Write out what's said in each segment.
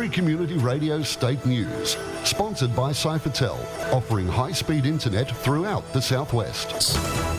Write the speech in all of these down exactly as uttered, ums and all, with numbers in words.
Community Radio State News, sponsored by Cyfertel, offering high-speed internet throughout the southwest.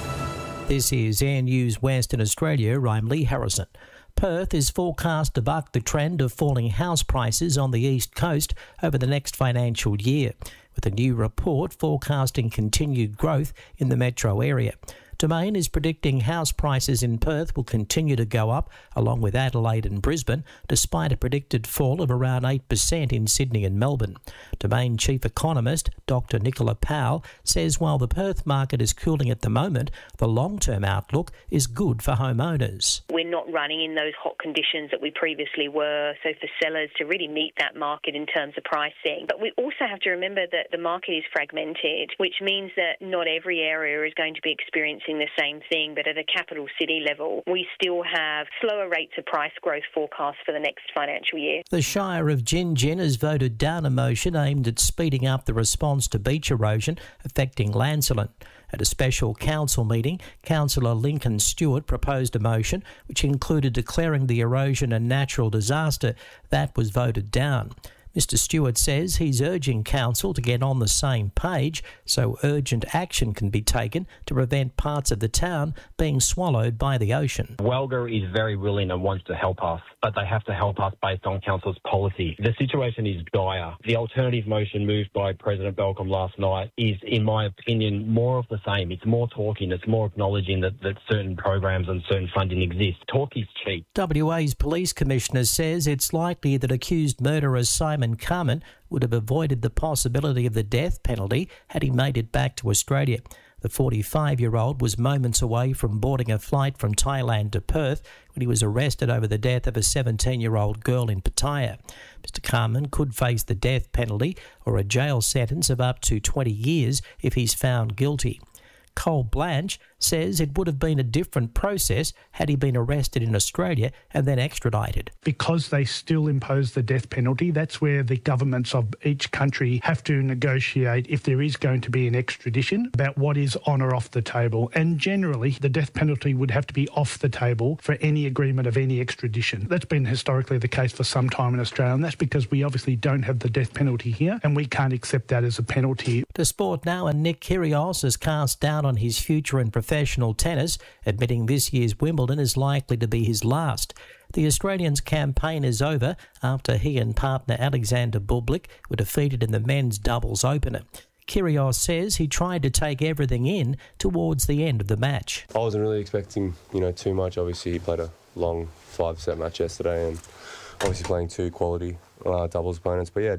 This is Air News Western Australia. I'm Lee Harrison. Perth is forecast to buck the trend of falling house prices on the east coast over the next financial year, with a new report forecasting continued growth in the metro area. Domain is predicting house prices in Perth will continue to go up, along with Adelaide and Brisbane, despite a predicted fall of around eight percent in Sydney and Melbourne. Domain Chief Economist Doctor Nicola Powell says while the Perth market is cooling at the moment, the long-term outlook is good for homeowners. We're not running in those hot conditions that we previously were, so for sellers to really meet that market in terms of pricing. But we also have to remember that the market is fragmented, which means that not every area is going to be experiencing the same thing, but at a capital city level, we still have slower rates of price growth forecast for the next financial year. The Shire of Gin Gin has voted down a motion aimed at speeding up the response to beach erosion affecting Lancelin. At a special council meeting, Councillor Lincoln Stewart proposed a motion which included declaring the erosion a natural disaster. That was voted down. Mister Stewart says he's urging council to get on the same page so urgent action can be taken to prevent parts of the town being swallowed by the ocean. Walga is very willing and wants to help us, but they have to help us based on council's policy. The situation is dire. The alternative motion moved by President Belcom last night is, in my opinion, more of the same. It's more talking, it's more acknowledging that, that certain programs and certain funding exist. Talk is cheap. W A's Police Commissioner says it's likely that accused murderer Simon Carmen would have avoided the possibility of the death penalty had he made it back to Australia. The forty-five-year-old was moments away from boarding a flight from Thailand to Perth when he was arrested over the death of a seventeen-year-old girl in Pattaya. Mister Carmen could face the death penalty or a jail sentence of up to twenty years if he's found guilty. Cole Blanche says it would have been a different process had he been arrested in Australia and then extradited. Because they still impose the death penalty, that's where the governments of each country have to negotiate, if there is going to be an extradition, about what is on or off the table. And generally, the death penalty would have to be off the table for any agreement of any extradition. That's been historically the case for some time in Australia, and that's because we obviously don't have the death penalty here, and we can't accept that as a penalty. To sport now, and Nick Kyrgios has cast doubt on his future in professional tennis, admitting this year's Wimbledon is likely to be his last. The Australian's campaign is over after he and partner Alexander Bublik were defeated in the men's doubles opener. Kyrgios says he tried to take everything in towards the end of the match. I wasn't really expecting, you know, too much. Obviously, he played a long five-set match yesterday, and obviously playing two quality uh, doubles opponents. But yeah,